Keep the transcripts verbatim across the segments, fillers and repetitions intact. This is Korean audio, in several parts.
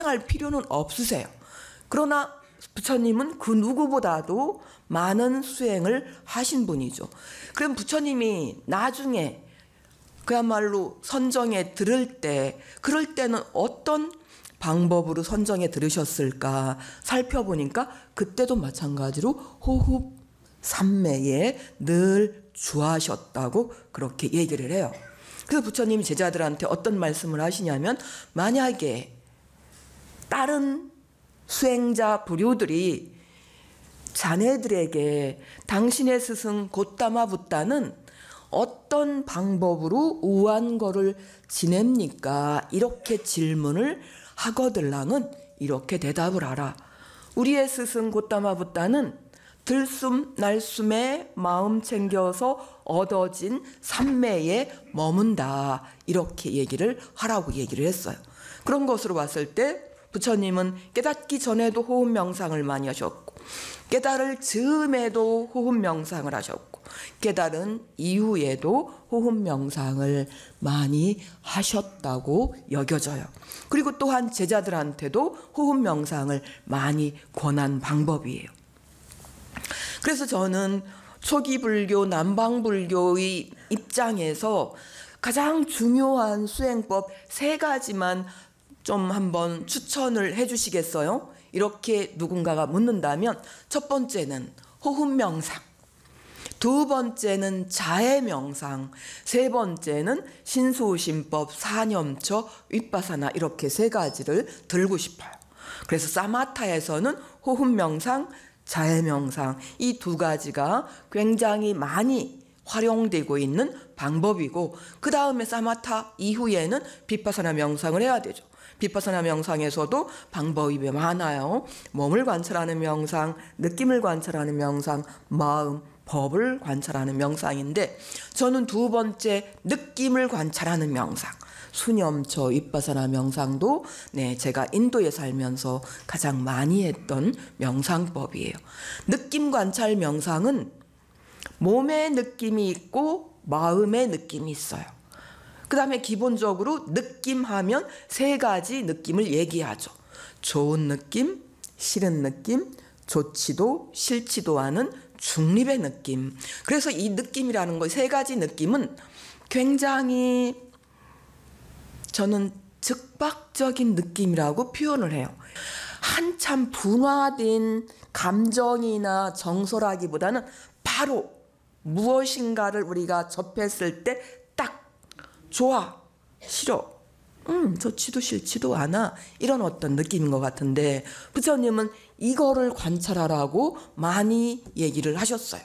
할 필요는 없으세요. 그러나 부처님은 그 누구보다도 많은 수행을 하신 분이죠. 그럼 부처님이 나중에 그야말로 선정에 들을 때, 그럴 때는 어떤 방법으로 선정에 들으셨을까 살펴보니까 그때도 마찬가지로 호흡 삼매에 늘 주하셨다고 그렇게 얘기를 해요. 그래서 부처님이 제자들한테 어떤 말씀을 하시냐면, 만약에 다른 수행자 부류들이 자네들에게 당신의 스승 고타마 붓다는 어떤 방법으로 우한거를 지냅니까? 이렇게 질문을 하거들랑은 이렇게 대답을 하라. 우리의 스승 고타마 붓다는 들숨 날숨에 마음 챙겨서 얻어진 삼매에 머문다. 이렇게 얘기를 하라고 얘기를 했어요. 그런 것으로 봤을 때 부처님은 깨닫기 전에도 호흡 명상을 많이 하셨고, 깨달을 즈음에도 호흡 명상을 하셨고, 깨달은 이후에도 호흡 명상을 많이 하셨다고 여겨져요. 그리고 또한 제자들한테도 호흡 명상을 많이 권한 방법이에요. 그래서 저는 초기 불교, 남방 불교의 입장에서 가장 중요한 수행법 세 가지만 좀 한번 추천을 해 주시겠어요? 이렇게 누군가가 묻는다면, 첫 번째는 호흡 명상, 두 번째는 자해 명상, 세 번째는 신수호심법, 사념처, 윗바사나, 이렇게 세 가지를 들고 싶어요. 그래서 사마타에서는 호흡 명상, 자해 명상, 이 두 가지가 굉장히 많이 활용되고 있는 방법이고, 그 다음에 사마타 이후에는 비파사나 명상을 해야 되죠. 비파사나 명상에서도 방법이 많아요. 몸을 관찰하는 명상, 느낌을 관찰하는 명상, 마음, 법을 관찰하는 명상인데, 저는 두 번째 느낌을 관찰하는 명상, 수념처 윗바사나 명상도 네, 제가 인도에 살면서 가장 많이 했던 명상법이에요. 느낌 관찰 명상은 몸의 느낌이 있고 마음의 느낌이 있어요. 그 다음에 기본적으로 느낌하면 세 가지 느낌을 얘기하죠. 좋은 느낌, 싫은 느낌, 좋지도 싫지도 않은 중립의 느낌. 그래서 이 느낌이라는 거, 세 가지 느낌은 굉장히 저는 즉박적인 느낌이라고 표현을 해요. 한참 분화된 감정이나 정서라기보다는 바로 무엇인가를 우리가 접했을 때 딱 좋아, 싫어, 음, 좋지도 싫지도 않아, 이런 어떤 느낌인 것 같은데, 부처님은 이거를 관찰하라고 많이 얘기를 하셨어요.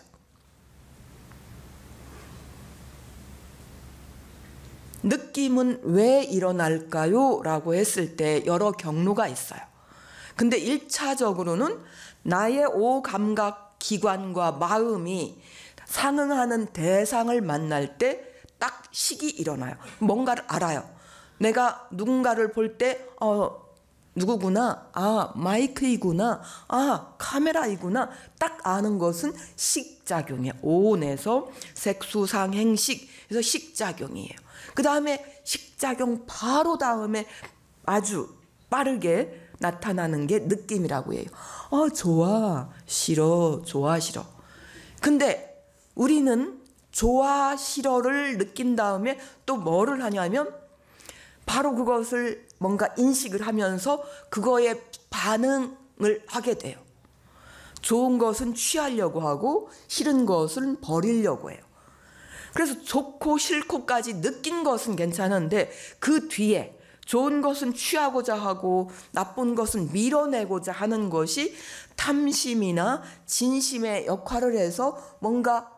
느낌은 왜 일어날까요? 라고 했을 때 여러 경로가 있어요. 근데 일차적으로는 나의 오감각 기관과 마음이 상응하는 대상을 만날 때 딱 식이 일어나요. 뭔가를 알아요. 내가 누군가를 볼 때 어, 누구구나, 아 마이크이구나, 아 카메라이구나, 딱 아는 것은 식작용이에요. 오온에서 색수상행식, 그래서 식작용이에요. 그 다음에 식작용 바로 다음에 아주 빠르게 나타나는 게 느낌이라고 해요. 어, 좋아, 싫어, 좋아, 싫어. 근데 우리는 좋아, 싫어를 느낀 다음에 또 뭐를 하냐면, 바로 그것을 뭔가 인식을 하면서 그거에 반응을 하게 돼요. 좋은 것은 취하려고 하고 싫은 것은 버리려고 해요. 그래서 좋고 싫고까지 느낀 것은 괜찮은데, 그 뒤에 좋은 것은 취하고자 하고 나쁜 것은 밀어내고자 하는 것이 탐심이나 진심의 역할을 해서 뭔가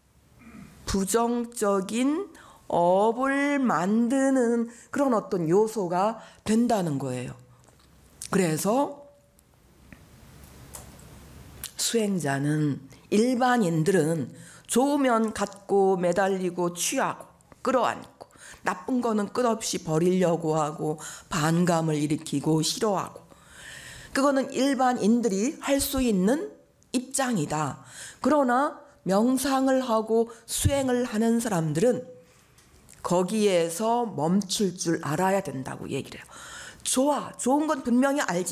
부정적인 업을 만드는 그런 어떤 요소가 된다는 거예요. 그래서 수행자는, 일반인들은 좋으면 갖고 매달리고 취하고 끌어안고, 나쁜 거는 끝없이 버리려고 하고 반감을 일으키고 싫어하고, 그거는 일반인들이 할 수 있는 입장이다. 그러나 명상을 하고 수행을 하는 사람들은 거기에서 멈출 줄 알아야 된다고 얘기를 해요. 좋아, 좋은 건 분명히 알지.